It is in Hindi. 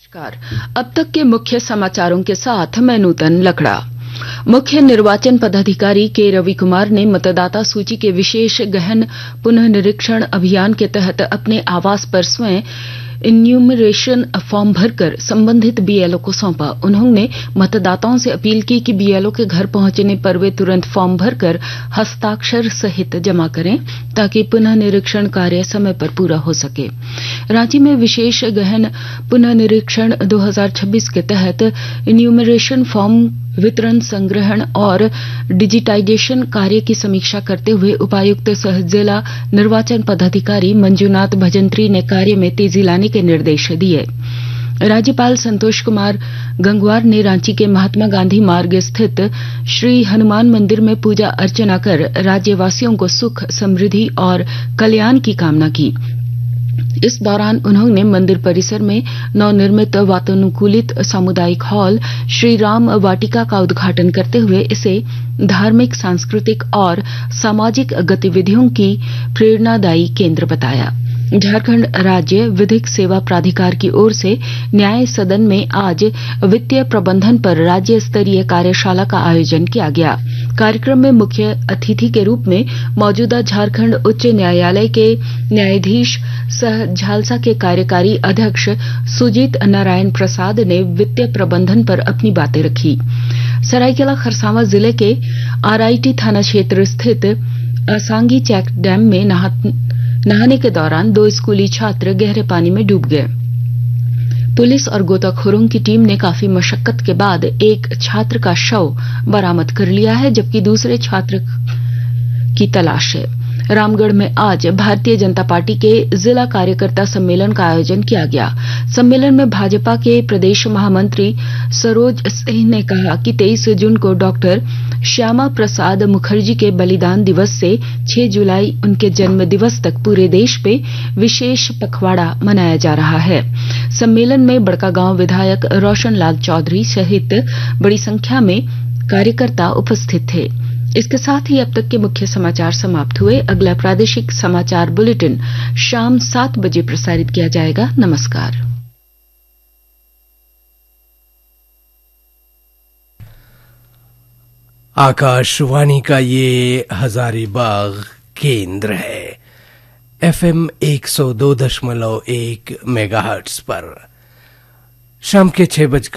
नमस्कार। अब तक के मुख्य समाचारों के साथ मैं नूतन लकड़ा। मुख्य निर्वाचन पदाधिकारी के रवि कुमार ने मतदाता सूची के विशेष गहन पुनर्निरीक्षण अभियान के तहत अपने आवास पर स्वयं इन्यूमरेशन फॉर्म भरकर संबंधित बीएलओ को सौंपा। उन्होंने मतदाताओं से अपील की कि बीएलओ के घर पहुंचने पर वे तुरंत फॉर्म भरकर हस्ताक्षर सहित जमा करें ताकि पुनर्निरीक्षण कार्य समय पर पूरा हो सके। रांची में विशेष गहन पुनर्निरीक्षण 2026 के तहत इन्यूमरेशन फॉर्म वितरण, संग्रहण और डिजिटाइजेशन कार्य की समीक्षा करते हुए उपायुक्त सह जिला निर्वाचन पदाधिकारी मंजूनाथ भजंत्री ने कार्य में तेजी लाने के निर्देश दिए। राज्यपाल संतोष कुमार गंगवार ने रांची के महात्मा गांधी मार्ग स्थित श्री हनुमान मंदिर में पूजा अर्चना कर राज्यवासियों को सुख, समृद्धि और कल्याण की कामना की। इस दौरान उन्होंने मंदिर परिसर में नवनिर्मित वातानुकूलित सामुदायिक हॉल श्री राम वाटिका का उद्घाटन करते हुए इसे धार्मिक, सांस्कृतिक और सामाजिक गतिविधियों की प्रेरणादायी केंद्र बताया। झारखंड राज्य विधिक सेवा प्राधिकार की ओर से न्याय सदन में आज वित्तीय प्रबंधन पर राज्य स्तरीय कार्यशाला का आयोजन किया गया। कार्यक्रम में मुख्य अतिथि के रूप में मौजूदा झारखंड उच्च न्यायालय के न्यायाधीश सह झालसा के कार्यकारी अध्यक्ष सुजीत नारायण प्रसाद ने वित्तीय प्रबंधन पर अपनी बातें रखी। सरायकेला खरसावां जिले के आरआईटी थाना क्षेत्र स्थित असांगी चेक डैम में नहाने के दौरान 2 स्कूली छात्र गहरे पानी में डूब गए। पुलिस और गोताखोरों की टीम ने काफी मशक्कत के बाद एक छात्र का शव बरामद कर लिया है, जबकि दूसरे छात्र की तलाश है। रामगढ़ में आज भारतीय जनता पार्टी के जिला कार्यकर्ता सम्मेलन का आयोजन किया गया। सम्मेलन में भाजपा के प्रदेश महामंत्री सरोज सिंह ने कहा कि 23 जून को डॉक्टर श्यामा प्रसाद मुखर्जी के बलिदान दिवस से 6 जुलाई उनके जन्म दिवस तक पूरे देश में विशेष पखवाड़ा मनाया जा रहा है। सम्मेलन में बड़कागांव विधायक रोशन लाल चौधरी सहित बड़ी संख्या में कार्यकर्ता उपस्थित थे। इसके साथ ही अब तक के मुख्य समाचार समाप्त हुए। अगला प्रादेशिक समाचार बुलेटिन शाम 7 बजे प्रसारित किया जाएगा। नमस्कार। आकाशवाणी का ये हजारीबाग केंद्र है। FM 102.1 मेगाहर्ट्ज पर शाम के 6 बजकर